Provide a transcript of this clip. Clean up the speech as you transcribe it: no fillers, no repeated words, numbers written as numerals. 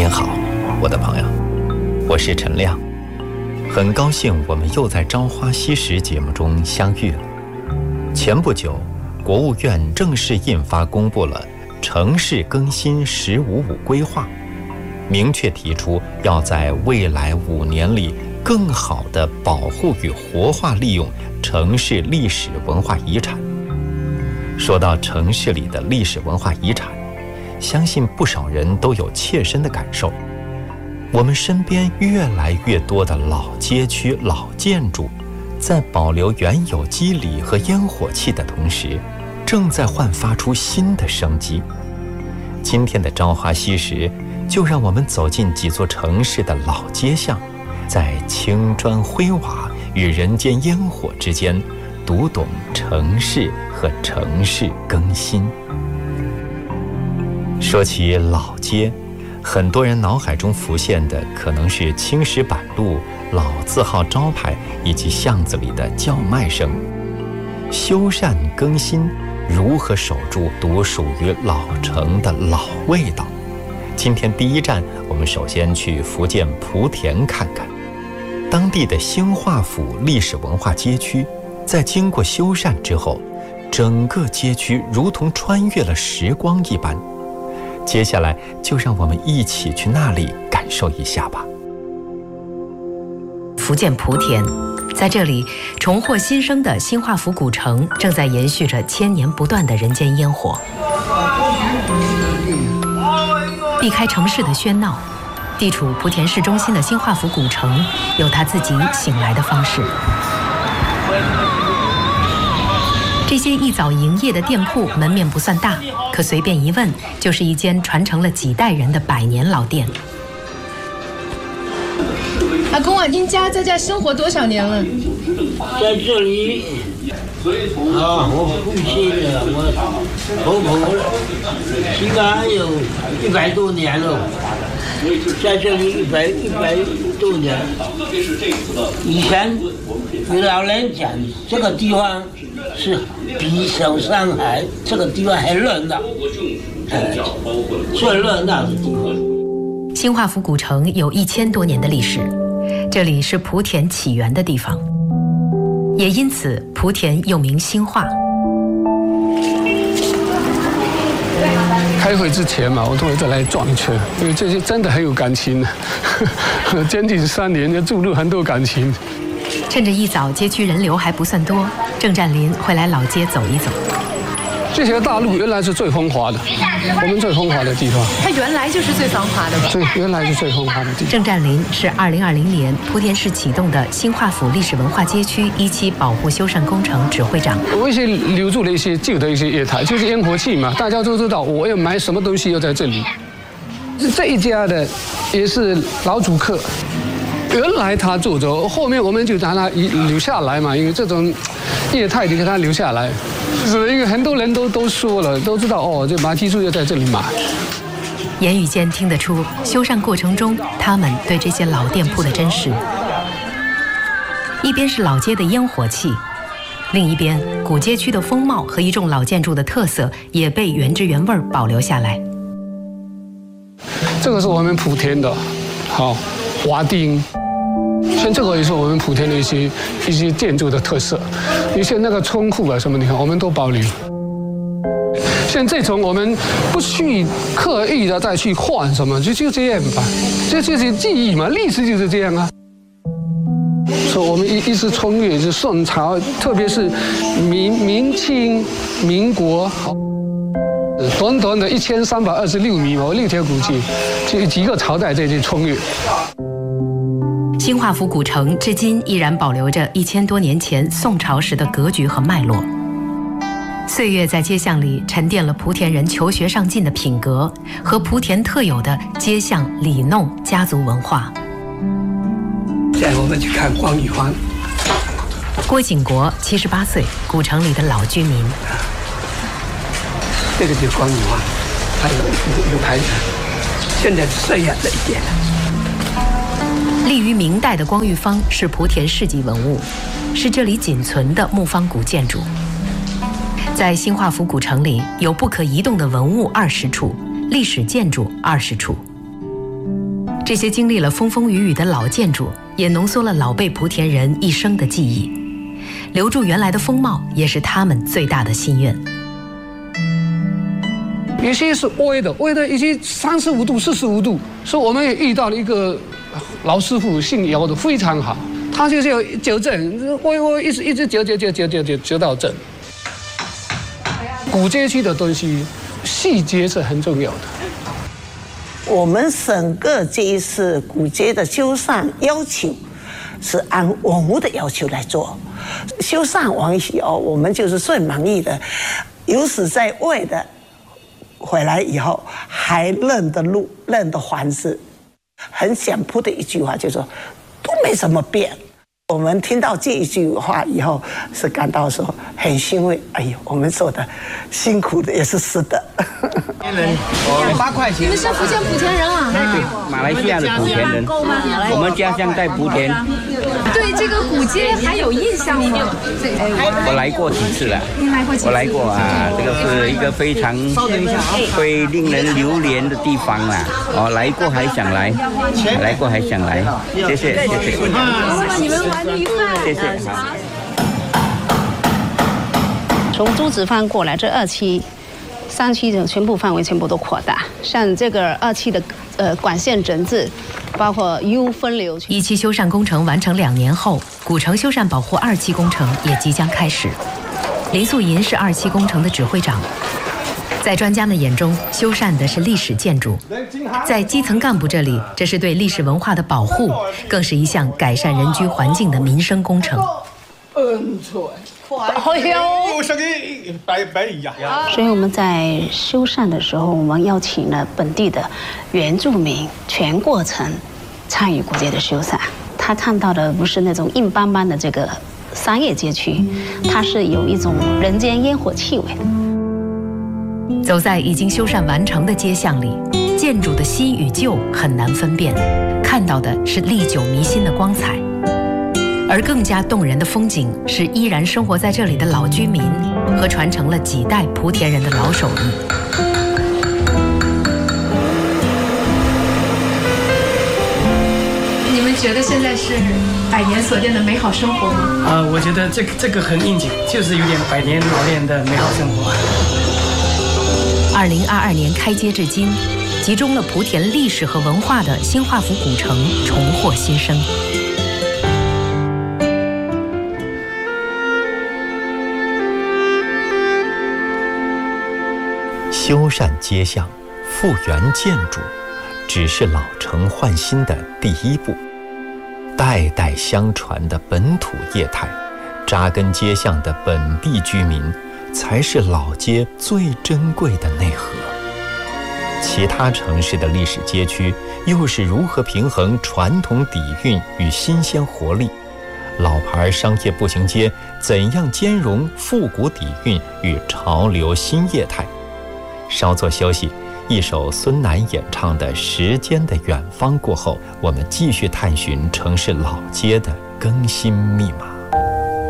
您好，我的朋友，我是陈亮，很高兴我们又在《朝花夕拾》节目中相遇了。前不久，国务院正式印发公布了城市更新“15+5”规划，明确提出要在未来5年里更好地保护与活化利用城市历史文化遗产。说到城市里的历史文化遗产，相信不少人都有切身的感受。我们身边越来越多的老街区、老建筑，在保留原有肌理和烟火气的同时，正在焕发出新的生机。今天的朝花夕拾，就让我们走进几座城市的老街巷，在青砖灰瓦与人间烟火之间，读懂城市和城市更新。说起老街，很多人脑海中浮现的可能是青石板路、老字号招牌以及巷子里的叫卖声。修缮更新，如何守住独属于老城的老味道？今天第一站，我们首先去福建莆田看看。当地的兴化府历史文化街区，在经过修缮之后，整个街区如同穿越了时光一般。接下来就让我们一起去那里感受一下吧。 福建莆田，在这里重获新生的兴化府古城正在延续着千年不断的人间烟火。避开城市的喧闹，地处莆田市中心的兴化府古城有它自己醒来的方式。这些一早营业的店铺门面不算大，可随便一问就是一间传承了几代人的100年老店。 阿公啊，您家在这生活多少年了？ 在这里我父亲我婆婆应该有100多年了，在这里100多年。以前有老人讲，这个地方是比小上海，这个地方很热闹，最热闹的地方。 兴化府古城有1000多年的历史，这里是莆田起源的地方，也因此莆田又名兴化。 开会之前嘛，我都会再来转一圈，因为这些真的很有感情，将近3年就注入很多感情。 趁着一早街区人流还不算多，郑占林会来老街走一走。 这条大路原来是最风华的，我们最风华的地方。 它原来就是最繁华的吧？ 对，原来是最风华的地方。 郑占林是2020年莆田市启动的兴化府历史文化街区1期保护修缮工程指挥长。 我一些留住了一些旧的一些业态，就是烟火气嘛，大家都知道我要买什么东西要在这里。这一家的也是老主客。原来他做着，后面我们就让他留下来嘛，因为这种业态就给他留下来。是因为很多人都说了，都知道这马蹄珠要在这里买。 言语间听得出，修缮过程中他们对这些老店铺的珍视。一边是老街的烟火气，另一边古街区的风貌和一众老建筑的特色也被原汁原味保留下来。 这个是我们莆田的，华丁。像这个也是我们莆田的一些建筑的特色，一些那个仓库啊什么，你看我们都保留。像这种我们不去刻意的再去换什么，就这样吧，这就是记忆嘛，历史就是这样啊。所以我们一直穿越是宋朝，特别是明清、民国，短短的1326米嘛，6条古街，就几个朝代在这穿越。 兴化府古城至今依然保留着1000多年前宋朝时的格局和脉络。岁月在街巷里沉淀了莆田人求学上进的品格和莆田特有的街巷里弄家族文化。 带我们去看光裕坊。 郭景国78岁，古城里的老居民。 这个就是光裕坊，还有牌子，现在是这样的一点了。 立于明代的光裕坊是莆田市级文物，是这里仅存的木方古建筑。在兴化府古城里，有不可移动的文物20处，历史建筑20处。 这些经历了风风雨雨的老建筑，也浓缩了老辈莆田人一生的记忆。留住原来的风貌，也是他们最大的心愿。 有些是歪的一些35度、45度，所以我们也遇到了一个老师傅，姓姚的，非常好，他就是要纠正，歪一直纠到正。古街区的东西，细节是很重要的。 我们整个这一次古街的修缮要求是按文物的要求来做，修缮完以后，我们就是最满意的。有史在位的回来以后还认得路、认得环子，很简朴的一句话，就是说都没什么变。我们听到这一句话以后，是感到说很欣慰。哎呦，我们做的辛苦的也是实的。 8块钱。 你们是福建莆田人啊？ 对，马来西亚的莆田人，我们家乡在莆田。 对这个古街还有印象吗？ 我来过几次了。 你来过几次？ 我来过啊，这个是一个非常会令人流连的地方啦。哦，来过还想来，来过还想来。谢谢。 希望你们玩得愉快。 谢谢。好。 从朱子坊过来，这2期、3期的全部范围全部都扩大，像这个2期的管线整治，包括 U 分流区。 1期修缮工程完成2年后，古城修缮保护2期工程也即将开始。林素银是2期工程的指挥长。在专家们眼中，修缮的是历史建筑；在基层干部这里，这是对历史文化的保护，更是一项改善人居环境的民生工程。 所以我们在修缮的时候，我们邀请了本地的原住民全过程参与古街的修缮。他看到的不是那种硬邦邦的这个商业街区，它是有一种人间烟火气味。 走在已经修缮完成的街巷里，建筑的新与旧很难分辨，看到的是历久弥新的光彩。而更加动人的风景是依然生活在这里的老居民和传承了几代莆田人的老手艺。 你们觉得现在是百年所见的美好生活吗？ 我觉得这个很应景，就是有点百年老店的美好生活。 2022年开街至今，集中了莆田历史和文化的新化府古城重获新生。 修缮街巷、复原建筑，只是老城换新的第一步。代代相传的本土业态，扎根街巷的本地居民，才是老街最珍贵的内核。其他城市的历史街区又是如何平衡传统底蕴与新鲜活力？老牌商业步行街怎样兼容复古底蕴与潮流新业态？稍作休息，一首孙楠演唱的《时间的远方》过后，我们继续探寻城市老街的更新密码。